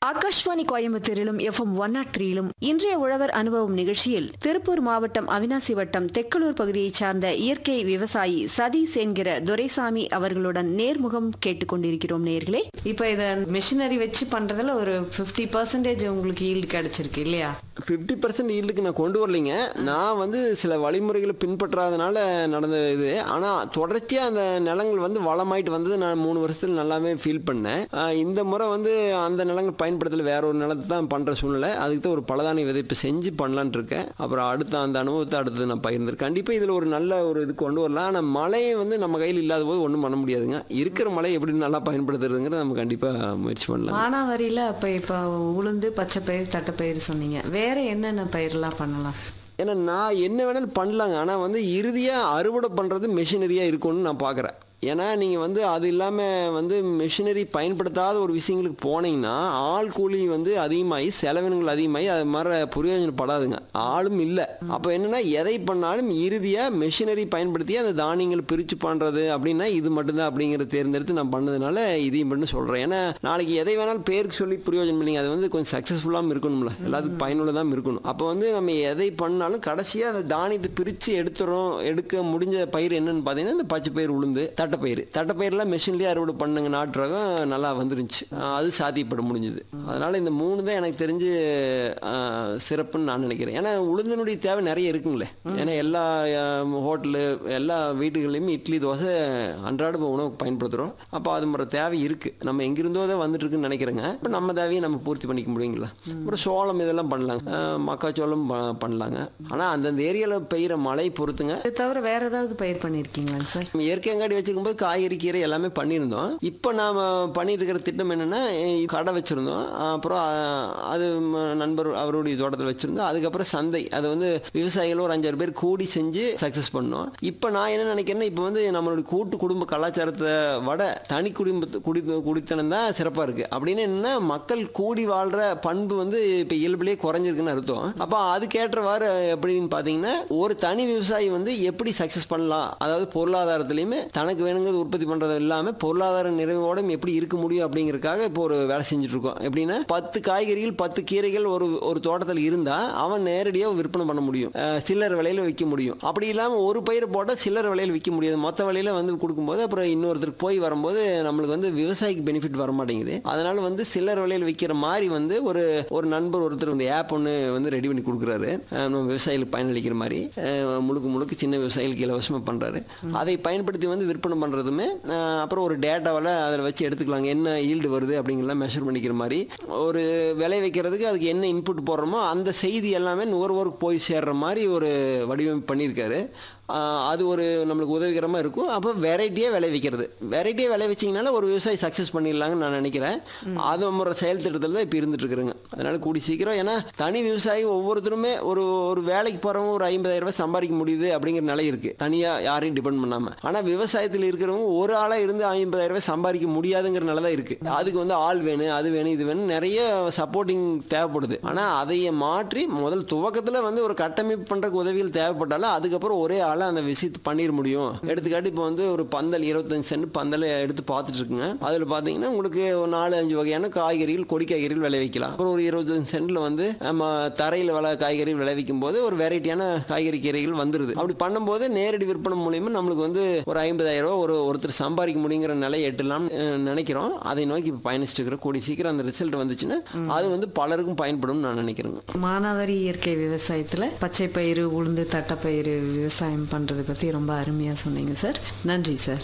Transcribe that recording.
Akashvani கோயம்புத்தூரிலும் FM 103லும் இன்றைய உழவர் அனுபவம் நிகழ்ச்சியில் திருப்பூர் மாவட்டம் அவினாசி வட்டம் தெக்கலூர் பகுதியைச் சார்ந்த இயற்கை விவசாயி சதீஷ் என்கிற துரைசாமி அவர்களுடன் நேர்முகம் கேட்டுக்கொண்டிருக்கிறோம். நேர்களே, இப்ப இத மிஷினரி வச்சு பண்றதுல ஒரு 50% உங்களுக்கு ஈல்டு கிடைச்சிருக்கு இல்லையா? 50% ஈல்டுக்கு நான் கொண்டு வரலைங்க. நான் சில வழிமுறைகளை பின்பற்றாதனால நடந்த இது. ஆனால் தொடர்ச்சியாக அந்த நிலங்கள் வளமாயிட்டு வந்தது நான் 3 வருஷத்தில் நல்லாவே ஃபீல் பண்ணேன். இந்த முறை அந்த நிலங்கள் பயன்படுத்தல, வேற ஒரு நிலத்தை தான் பண்ணுற சூழ்நிலை. அதுக்கு தான் ஒரு பலதானிய விதைப்பு செஞ்சு பண்ணலான் இருக்கேன். அப்புறம் அடுத்த அந்த அனுபவத்தை அடுத்தது நான் பகிர்ந்துருக்கேன். கண்டிப்பாக இதில் ஒரு நல்ல ஒரு இது கொண்டு வரலாம். ஆனால் மழையை நம்ம கையில் இல்லாத போது ஒன்றும் பண்ண முடியாதுங்க. இருக்கிற மழை எப்படி நல்லா பயன்படுத்துறதுங்கிறத நம்ம கண்டிப்பாக முயற்சி பண்ணலாம். மானாவாரியில் இப்போ உளுந்து, பச்சை பயிர், தட்டைப்பயிர் சொன்னீங்க. வேற என்னென்ன பயிரெலாம் பண்ணலாம்? ஏன்னா நான் என்ன வேணாலும் பண்ணலாங்க. ஆனால் இறுதியாக அறுவடை பண்ணுறது மெஷினரியாக இருக்கும்னு நான் பார்க்குறேன். ஏன்னா நீங்கள் அது இல்லாமல் மெஷினரி பயன்படுத்தாத ஒரு விஷயங்களுக்கு போனீங்கன்னா ஆள் கூலி அதிகமாகி செலவினங்கள் அதிகமாகி அது மாதிரி பிரயோஜனப்படாதுங்க. ஆளும் இல்லை. அப்போ என்னென்னா எதை பண்ணாலும் இறுதியாக மெஷினரி பயன்படுத்தி அந்த தானியங்கள் பிரித்து பண்ணுறது அப்படின்னா இது மட்டும்தான் அப்படிங்கிறத தேர்ந்தெடுத்து நான் பண்ணதுனால இதையும் பண்ணி சொல்கிறேன். ஏன்னா நாளைக்கு எதை வேணாலும் பேருக்கு சொல்லி பிரயோஜனம் இல்லைங்க. அது கொஞ்சம் சக்ஸஸ்ஃபுல்லாகவும் இருக்கணும்ல, எல்லாத்துக்கும் பயனுள்ளதாக இருக்கணும். அப்போ நம்ம எதை பண்ணாலும் கடைசியாக அந்த தானியத்தை பிரித்து எடுக்க முடிஞ்ச பயிர் என்னன்னு பார்த்தீங்கன்னா இந்த பச்சை பயிர், உளுந்து, தட்டைப்பயிரெலாம் மெஷின்லேயே அறுவடை பண்ணுங்க. நாட்டு ரகம் நல்லா வந்துருந்துச்சு. அது சாத்தியப்பட முடிஞ்சுது. அதனால் இந்த 3 தான் எனக்கு தெரிஞ்சு சிறப்புன்னு நான் நினைக்கிறேன். ஏன்னா உளுந்தினுடைய தேவை நிறைய இருக்குங்களே. ஏன்னா எல்லா ஹோட்டலு, எல்லா வீட்டுகள்லையுமே இட்லி, தோசை அன்றாட உணவு பயன்படுத்துகிறோம். அப்போ அது மாதிரி தேவை இருக்குது. நம்ம எங்கிருந்தோ தான் வந்துட்டு இருக்குன்னு நினைக்கிறேங்க. இப்போ நம்ம தேவையை நம்ம பூர்த்தி பண்ணிக்க முடியுங்களா? அப்புறம் சோளம் இதெல்லாம் பண்ணலாங்க, மக்காச்சோளம் பண்ணலாங்க. ஆனால் அந்தந்த ஏரியாவில் பெய்கிற மழை பொறுத்துங்க. இது தவிர வேற ஏதாவது பயிர் பண்ணியிருக்கீங்களா சார்? இயற்கையங்காடி வச்சிருக்கும்போது காய்கறி, கீரை எல்லாமே பண்ணியிருந்தோம். இப்போ நாம் பண்ணிட்டு இருக்கிற திட்டம் என்னென்னா, கடை வச்சுருந்தோம். அப்புறம் அது நண்பர் அவருடைய தோட்டத்தில் வச்சுருந்தோம். அதுக்கப்புறம் சந்தை, அது விவசாயிகள் ஒரு 5-6 பேர் கூடி செஞ்சு சக்ஸஸ் பண்ணோம். இப்போ நான் என்ன நினைக்கிறேன்னா, இப்போ நம்மளுடைய கூட்டு குடும்ப கலாச்சாரத்தை விட தனி குடித்தனம் தான் சிறப்பாக இருக்குது. அப்படின்னு என்னென்னா மக்கள் கூடி வாழ்கிற பண்பு இப்போ இயல்பிலேயே குறைஞ்சிருக்குன்னு அர்த்தம். அப்போ அதுக்கேற்றவாறு எப்படின்னு பார்த்தீங்கன்னா, ஒரு தனி விவசாயி எப்படி சக்ஸஸ் பண்ணலாம், அதாவது பொருளாதாரத்துலேயுமே தனக்கு வேணுங்கிறது உற்பத்தி பண்ணுறது இல்லாமல் பொருளாதார நிறைவோட எப்படி இருக்க முடியும் அப்படிங்கிறதுக்காக இப்போ ஒரு வேலை செஞ்சுட்டு இருக்கோம். எப்படின்னா 10 காய்கறிகள் 10 கீரைகள் ஒரு தோட்டத்தில் இருந்தால் அவன் நேரடியாக விற்பனை பண்ண முடியும், சில்லறை விலையில் விற்க முடியும். அப்படி இல்லாமல் ஒரு பயிரை போட்டால் சில்லறை விலையில் விற்க முடியாது, மொத்த விலையில் கொடுக்கும்போது அப்புறம் இன்னொருத்தருக்கு போய் வரும்போது நம்மளுக்கு விவசாயிக்கு பெனிஃபிட் வர மாட்டேங்குது. அதனால சில்லறை விலையில் விற்கிற மாதிரி ஒரு நண்பர் ஒருத்தர் ஆப் ஒன்று ரெடி பண்ணி கொடுக்குறாரு. நம்ம விவசாயிகளுக்கு பயனளிக்கிற மாதிரி முழுக்க சின்ன விவசாயிகளுக்கு இலவசமாக பண்ணுறாரு. அதை பயன்படுத்தி விற்பனை பண்ணுறதுமே, அப்புறம் ஒரு டேட்டாவில் அதில் வச்சு எடுத்துக்கலாங்க. என்ன ஈல்டு வருது அப்படிங்கிறலாம் மெஷர் பண்ணிக்கிற மாதிரி ஒரு விலை வைக்கிறதுக்கு அதுக்கு என்ன இன்புட் போடுறோமோ அந்த செய்தி எல்லாமே நுகர்வோருக்கு போய் சேர்ற மாதிரி ஒரு வடிவமைப்பு பண்ணியிருக்காரு. அது ஒரு நம்மளுக்கு உதவிகரமாக இருக்கும். அப்போ வெரைட்டியாக விளை வச்சிங்கனால ஒரு விவசாயி சக்ஸஸ் பண்ணிடலாங்கன்னு நான் நினைக்கிறேன். அது நம்ம செயல் திட்டத்தில் தான் இப்போ இருந்துகிட்ருக்குறேங்க. அதனால் கூடி சீக்கிரம், ஏன்னா தனி விவசாயி ஒவ்வொருத்தருமே ஒரு வேலைக்கு போகிறவங்க ஒரு 50,000 ரூபாய் சம்பாதிக்க முடியுது அப்படிங்கிற நிலை இருக்குது, தனியாக யாரையும் டிபெண்ட் பண்ணாமல். ஆனால் விவசாயத்தில் இருக்கிறவங்க ஒரு ஆளாக இருந்து 50,000 ரூபாய் சம்பாதிக்க முடியாதுங்கிற நிலை தான் இருக்குது. அதுக்கு ஆள் வேணும், அது வேணும், இது வேணும், நிறைய சப்போர்ட்டிங் தேவைப்படுது. ஆனால் அதையை மாற்றி முதல் துவக்கத்தில் ஒரு கட்டமைப்பு பண்ணுறதுக்கு உதவிகள் தேவைப்பட்டாலும் அதுக்கப்புறம் ஒரே அந்த விஷயத்தை பண்ணிட முடியும். எடுத்துக்காட்டு இப்போ ஒரு பந்தல் 25 சென்ட் பந்தலை எடுத்து பார்த்துட்டு இருக்குங்க. அதில் பார்த்தீங்கன்னா உங்களுக்கு ஒரு 4-5 வகையான காய்கறிகள், கொடி காய்கறிகள் விளைவிக்கலாம். அப்புறம் ஒரு 25 சென்ட்ல நம்ம தரையில் காய்கறிகள் விளைவிக்கும் போது ஒரு வெரைட்டியான காய்கறி கீரைகள் வந்துருது. அப்படி பண்ணும்போது நேரடி விற்பனை மூலியமா நம்மளுக்கு ஒரு 50,000 ரூபாய் ஒருத்தர் சம்பாதிக்க முடியுங்கிற நிலையை எட்டலாம்னு நினைக்கிறோம். அதை நோக்கி இப்போ பயணிச்சுட்டு இருக்கிறோம். கூடிய சீக்கிரம் அந்த ரிசல்ட் வந்துச்சுன்னா அது பலருக்கும் பயன்படும் நான் நினைக்கிறேங்க. மானாவாரி இயற்கை விவசாயத்தில் பச்சை பயிறு, உளுந்து, தட்டைப்பயிறு விவசாயம் பண்றதை பத்தி ரொம்ப அருமையா சொன்னீங்க சார். நன்றி சார்.